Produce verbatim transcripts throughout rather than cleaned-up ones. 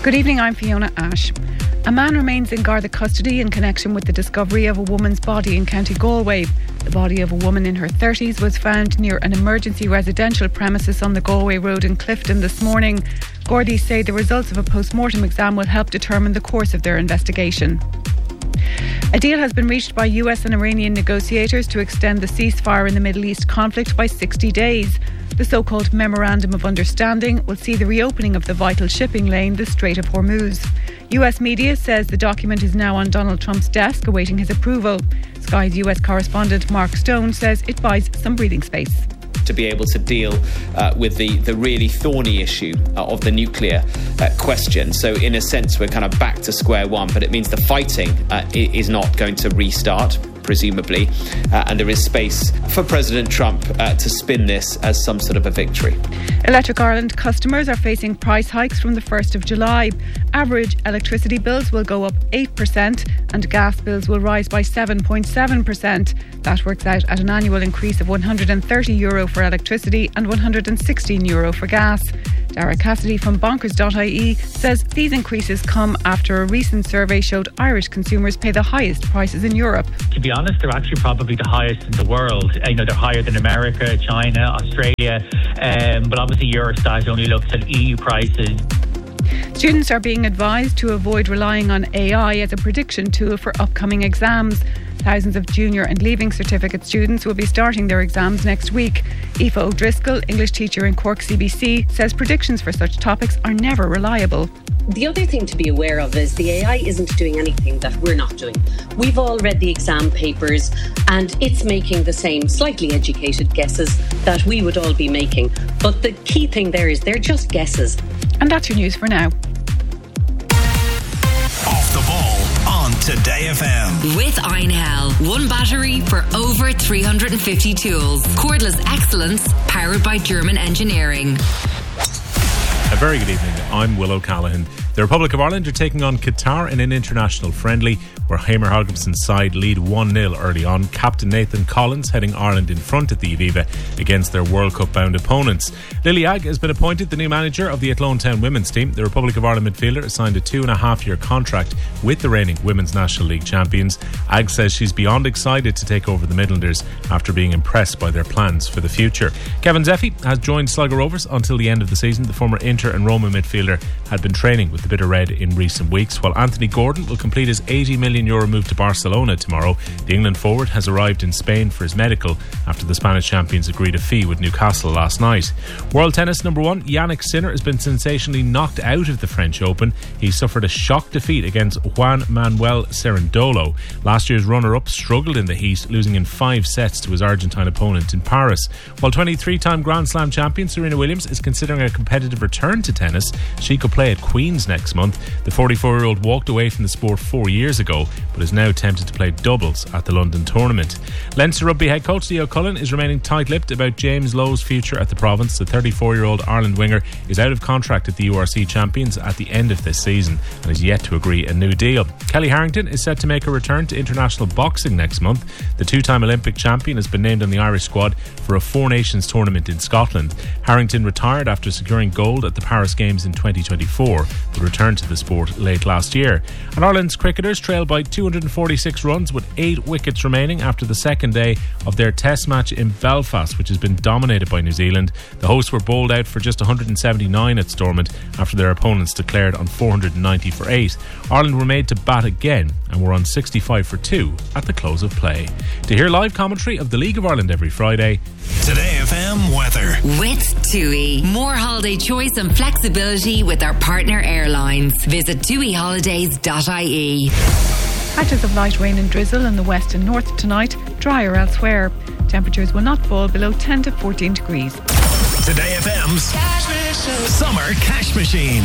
Good evening, I'm Fiona Ash. A man remains in Garda custody in connection with the discovery of a woman's body in County Galway. The body of a woman in her thirties was found near an emergency residential premises on the Galway Road in Clifton this morning. Gardaí say the results of a post-mortem exam will help determine the course of their investigation. A deal has been reached by U S and Iranian negotiators to extend the ceasefire in the Middle East conflict by sixty days. The so-called Memorandum of Understanding will see the reopening of the vital shipping lane, the Strait of Hormuz. U S media says the document is now on Donald Trump's desk awaiting his approval. Sky's U S correspondent Mark Stone says it buys some breathing space. To be able to deal uh, with the, the really thorny issue uh, of the nuclear uh, question. So in a sense, we're kind of back to square one, but it means the fighting uh, is not going to restart, presumably, uh, and there is space for President Trump uh, to spin this as some sort of a victory. Electric Ireland customers are facing price hikes from the first of July. Average electricity bills will go up eight percent and gas bills will rise by seven point seven percent. That works out at an annual increase of one hundred thirty euro for electricity and one hundred sixteen euro for gas. Dara Cassidy from bonkers dot I E says these increases come after a recent survey showed Irish consumers pay the highest prices in Europe. To be honest, they're actually probably the highest in the world. You know, they're higher than America, China, Australia, um, but obviously Eurostat only looks at E U prices. Students are being advised to avoid relying on A I as a prediction tool for upcoming exams. Thousands of junior and leaving certificate students will be starting their exams next week. Aoife O'Driscoll, English teacher in Cork C B C, says predictions for such topics are never reliable. The other thing to be aware of is the A I isn't doing anything that we're not doing. We've all read the exam papers and it's making the same slightly educated guesses that we would all be making. But the key thing there is they're just guesses. And that's your news for now. Off the ball on Today F M. With Einhell. One battery for over three hundred fifty tools. Cordless excellence powered by German engineering. A very good evening. I'm Will O'Callaghan. The Republic of Ireland are taking on Qatar in an international friendly where Hamer Hogginson's side lead one nil early on. Captain Nathan Collins heading Ireland in front at the Aviva against their World Cup bound opponents. Lily Agg has been appointed the new manager of the Athlone Town women's team. The Republic of Ireland midfielder has signed a two and a half year contract with the reigning Women's National League champions. Agg says she's beyond excited to take over the Midlanders after being impressed by their plans for the future. Kevin Zeffy has joined Sligo Rovers until the end of the season. The former Inter and Roma midfielder had been training with the Bitter Red in recent weeks, while Anthony Gordon will complete his eighty million euro move to Barcelona tomorrow. The England forward has arrived in Spain for his medical after the Spanish champions agreed a fee with Newcastle last night. World tennis number one Yannick Sinner has been sensationally knocked out of the French Open. He suffered a shock defeat against Juan Manuel Cerundolo. Last year's runner-up struggled in the heat, losing in five sets to his Argentine opponent in Paris. While twenty-three-time Grand Slam champion Serena Williams is considering a competitive return to tennis, she could play at Queen's next month. The forty-four-year-old walked away from the sport four years ago, but is now tempted to play doubles at the London tournament. Leinster Rugby head coach Leo Cullen is remaining tight-lipped about James Lowe's future at the province. The thirty-four-year-old Ireland winger is out of contract at the U R C champions at the end of this season and is yet to agree a new deal. Kelly Harrington is set to make a return to international boxing next month. The two-time Olympic champion has been named on the Irish squad for a Four Nations tournament in Scotland. Harrington retired after securing gold at the Paris Games in twenty twenty-four, but returned to the sport late last year. And Ireland's cricketers trailed by two hundred forty-six runs with eight wickets remaining after the second day of their test match in Belfast, which has been dominated by New Zealand. The hosts were bowled out for just one hundred seventy-nine at Stormont after their opponents declared on four hundred ninety for eight. Ireland were made to bat again and were on sixty-five for two at the close of play. To hear live commentary of the League of Ireland every Friday, Today F M weather. With TUI. More holiday choice and flexibility with our partner airlines. Visit tui holidays dot I E. Patches of light rain and drizzle in the west and north tonight, drier elsewhere. Temperatures will not fall below ten to fourteen degrees. Today F M's Summer Cash Machine.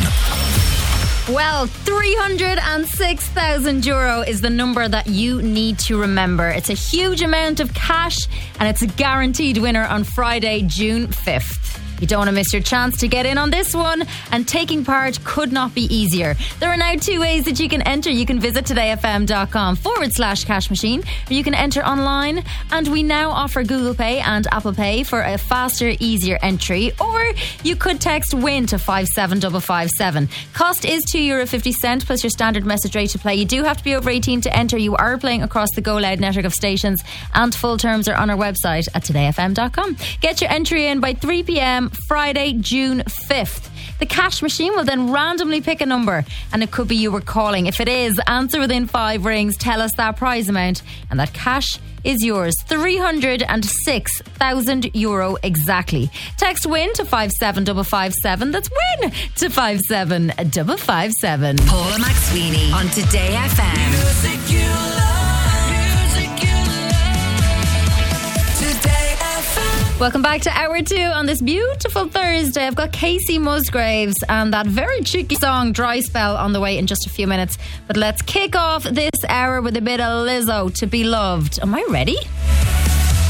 Well, three hundred six thousand euro is the number that you need to remember. It's a huge amount of cash and it's a guaranteed winner on Friday, June fifth. You don't want to miss your chance to get in on this one, and taking part could not be easier. There are now two ways that you can enter. You can visit todayfm.com forward slash cash machine, or you can enter online, and we now offer Google Pay and Apple Pay for a faster, easier entry, or you could text WIN to five seven five five seven. Cost is two euro fifty plus your standard message rate to play. You do have to be over eighteen to enter. You are playing across the Go Loud network of stations, and full terms are on our website at today f m dot com. Get your entry in by three p.m. Friday, June fifth. The cash machine will then randomly pick a number, and it could be you were calling. If it is, answer within five rings, tell us that prize amount, and that cash is yours. three hundred six thousand euro exactly. Text WIN to five seven five five seven. That's WIN to five seven five five seven. Paula McSweeney on Today F M. Music you love, music you love. Today F M. Welcome back to hour two on this beautiful Thursday. I've got Casey Musgraves and that very cheeky song Dry Spell on the way in just a few minutes. But let's kick off this hour with a bit of Lizzo, To Be Loved. Am I ready?